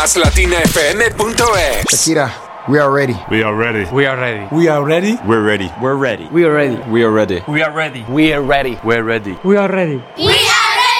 latinafm.es. Shakira, we are ready. We are ready. We are ready. We are ready. We're ready. We're ready. We are ready. We are ready. We are ready. We are ready. We're ready. We are ready. We